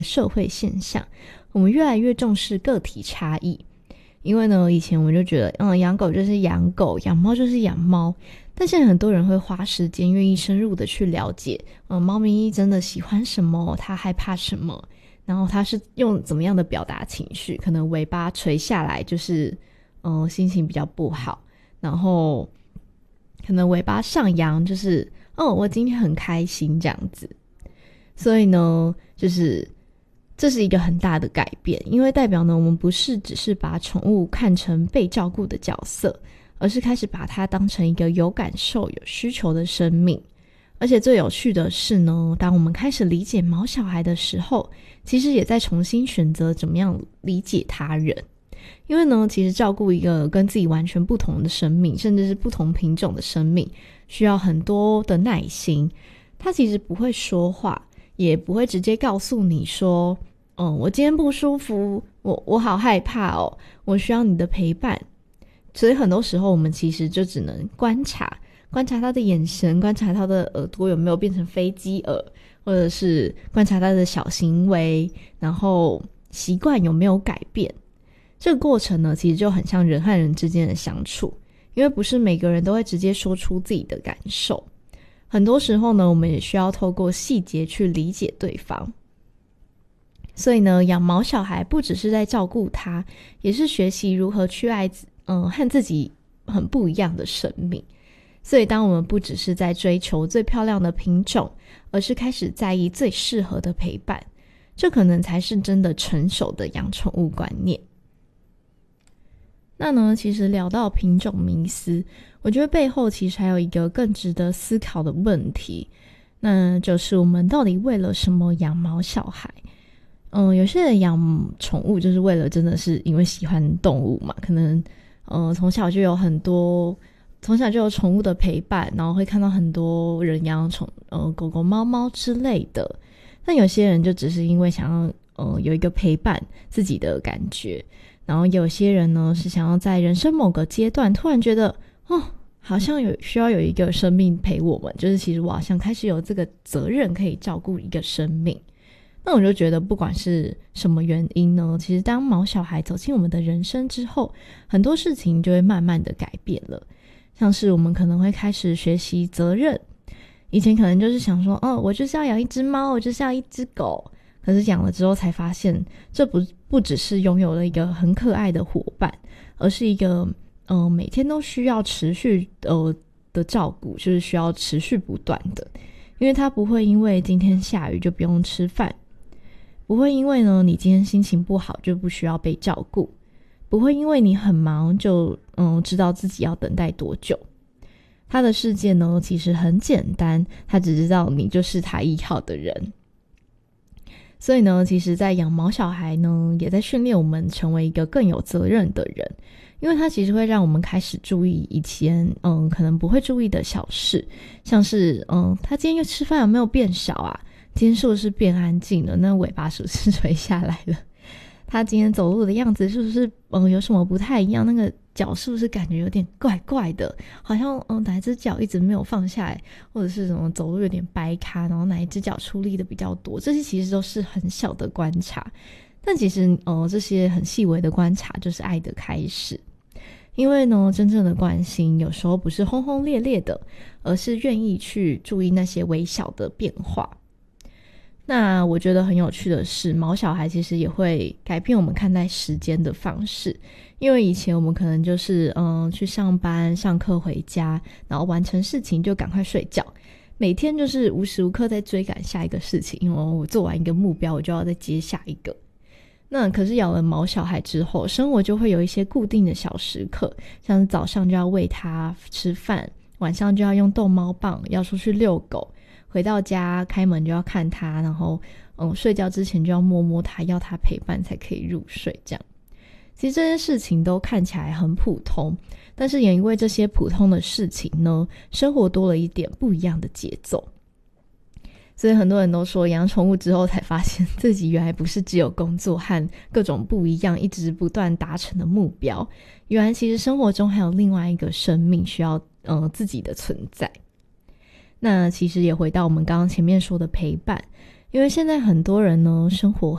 社会现象，我们越来越重视个体差异。因为呢，以前我们就觉得养狗就是养狗，养猫就是养猫，但现在很多人会花时间愿意深入的去了解猫咪真的喜欢什么，它害怕什么，然后它是用怎么样的表达情绪，可能尾巴垂下来就是心情比较不好，然后可能尾巴上扬就是我今天很开心这样子。所以呢，就是这是一个很大的改变，因为代表呢，我们不是只是把宠物看成被照顾的角色，而是开始把它当成一个有感受、有需求的生命。而且最有趣的是呢，当我们开始理解毛小孩的时候，其实也在重新选择怎么样理解他人。因为呢，其实照顾一个跟自己完全不同的生命，甚至是不同品种的生命，需要很多的耐心。他其实不会说话，也不会直接告诉你说我今天不舒服，我好害怕哦，我需要你的陪伴。所以很多时候我们其实就只能观察他的眼神，观察他的耳朵有没有变成飞机耳，或者是观察他的小行为，然后习惯有没有改变。这个过程呢，其实就很像人和人之间的相处，因为不是每个人都会直接说出自己的感受，很多时候呢，我们也需要透过细节去理解对方。所以呢，养毛小孩不只是在照顾他，也是学习如何去爱和自己很不一样的生命。所以当我们不只是在追求最漂亮的品种，而是开始在意最适合的陪伴，这可能才是真的成熟的养宠物观念。那呢，其实聊到品种迷思，我觉得背后其实还有一个更值得思考的问题，那就是我们到底为了什么养毛小孩？有些人养宠物就是为了真的是因为喜欢动物嘛，可能从小就有宠物的陪伴，然后会看到很多人养狗狗猫猫之类的。但有些人就只是因为想要有一个陪伴自己的感觉，然后有些人呢是想要在人生某个阶段突然觉得好像需要有一个生命陪我们，就是其实我好像开始有这个责任可以照顾一个生命。那我就觉得不管是什么原因呢，其实当毛小孩走进我们的人生之后，很多事情就会慢慢的改变了。像是我们可能会开始学习责任，以前可能就是想说我就是要养一只猫，我就是要一只狗，可是养了之后才发现，这不只是拥有了一个很可爱的伙伴，而是一个每天都需要持续的照顾，就是需要持续不断的。因为它不会因为今天下雨就不用吃饭，不会因为呢你今天心情不好就不需要被照顾，不会因为你很忙就知道自己要等待多久。他的世界呢其实很简单，他只知道你就是他依靠的人。所以呢，其实在养毛小孩呢，也在训练我们成为一个更有责任的人，因为它其实会让我们开始注意以前可能不会注意的小事，像是他今天又吃饭有没有变少啊？今天是不是变安静了？那尾巴是不是垂下来了？他今天走路的样子是不是有什么不太一样？那个脚是不是感觉有点怪怪的？好像哪一只脚一直没有放下来，或者是什么走路有点掰咖，然后哪一只脚出力的比较多？这些其实都是很小的观察，但其实这些很细微的观察就是爱的开始。因为呢，真正的关心有时候不是轰轰烈烈的，而是愿意去注意那些微小的变化。那我觉得很有趣的是，毛小孩其实也会改变我们看待时间的方式。因为以前我们可能就是去上班上课回家，然后完成事情就赶快睡觉，每天就是无时无刻在追赶下一个事情，因为我做完一个目标我就要再接下一个。那可是养了毛小孩之后，生活就会有一些固定的小时刻，像是早上就要喂他吃饭，晚上就要用逗猫棒，要出去遛狗，回到家开门就要看他，然后睡觉之前就要摸摸他，要他陪伴才可以入睡这样。其实这些事情都看起来很普通，但是也因为这些普通的事情呢，生活多了一点不一样的节奏。所以很多人都说养宠物之后才发现自己原来不是只有工作和各种不一样一直不断达成的目标，原来其实生活中还有另外一个生命需要自己的存在。那其实也回到我们刚刚前面说的陪伴， 因为现在很多人呢生活